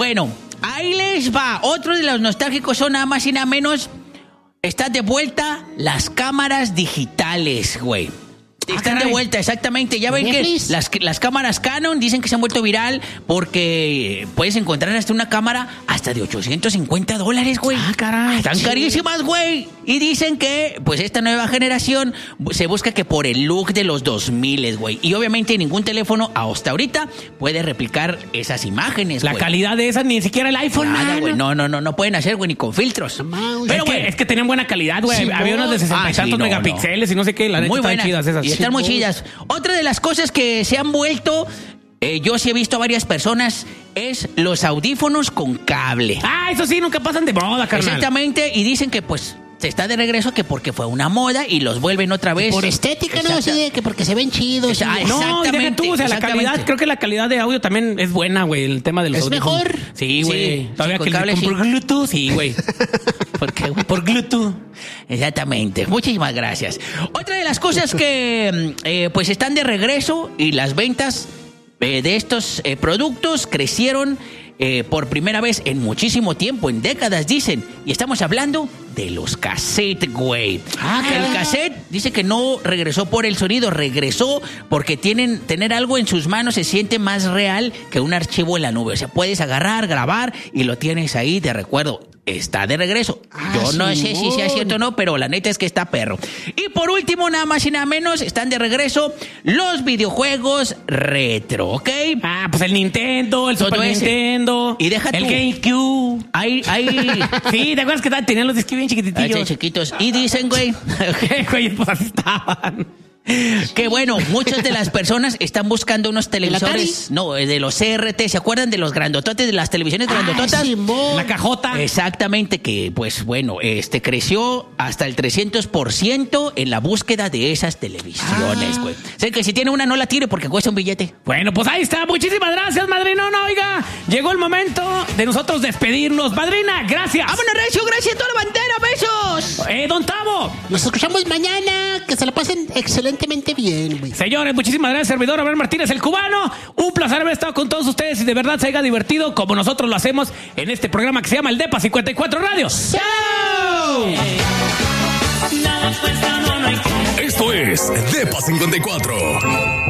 Bueno, ahí les va. Otro de los nostálgicos son nada más y nada menos. Están de vuelta las cámaras digitales, güey. Están de vuelta, exactamente. Ya ven que las cámaras Canon dicen que se han vuelto viral porque puedes encontrar hasta una cámara hasta de $850, güey. Ah, caray. Están carísimas, güey. Y dicen que, pues, esta nueva generación se busca que por el look de los 2000, güey. Y obviamente ningún teléfono hasta ahorita puede replicar esas imágenes, güey. La calidad de esas, ni siquiera el iPhone. Nada, güey. No pueden hacer, güey, ni con filtros. Pero, güey, es que tenían buena calidad, güey. Sí, había unas de 60 y tantos megapíxeles y no sé qué. La neta muy están buenas. chidas esas. Y están muy chidas. Otra de las cosas que se han vuelto, yo sí he visto a varias personas, es los audífonos con cable. Ah, eso sí, nunca pasan de moda, carnal. Exactamente, y dicen que pues se está de regreso que porque fue una moda y los vuelven otra vez. Por estética, ¿no? Así de que porque se ven chidos. No, y deja tú, o sea, la calidad, creo que la calidad de audio también es buena, güey, el tema de los audífonos. ¿Es mejor? Sí, güey. Sí, Todavía con que cable, por Bluetooth, sí, güey. ¿Por qué, güey? Por Bluetooth. Exactamente. Muchísimas gracias. Otra de las cosas que pues están de regreso y las ventas de estos productos crecieron por primera vez en muchísimo tiempo, en décadas, dicen. Y estamos hablando de los cassettes, güey. El cassette dice que no regresó por el sonido, regresó porque tener algo en sus manos se siente más real que un archivo en la nube. O sea, puedes agarrar, grabar y lo tienes ahí de recuerdo. Está de regreso. Yo no sé si sea cierto o no, pero la neta es que está perro. Y por último, nada más y nada menos, están de regreso los videojuegos retro, ¿ok? Ah, pues el Nintendo, el Super Nintendo. Y deja el tú. GameCube. Hay... Sí, ¿te acuerdas que tenían los discos bien chiquititillos? Chiquitos. Y dicen, güey... Güey, pues así estaban. Que bueno, muchas de las personas están buscando unos televisores, no, de los CRT, ¿se acuerdan de los grandototes, de las televisiones grandototas? La cajota. Exactamente, que pues bueno, creció hasta el 300% en la búsqueda de esas televisiones, güey. Sé que si tiene una no la tire porque cuesta un billete. Bueno, pues ahí está, muchísimas gracias, madrina. No, oiga, llegó el momento de nosotros despedirnos. Madrina, gracias. Vámonos, Recio, gracias a toda la bandera, besos. Don Tavo. Nos escuchamos mañana, que se la pasen excelentemente bien, güey. Señores, muchísimas gracias, servidor Abel Martínez, el cubano. Un placer haber estado con todos ustedes y de verdad se haya divertido como nosotros lo hacemos en este programa que se llama el Depa 54 Radio. ¡Chao! Esto es Depa 54.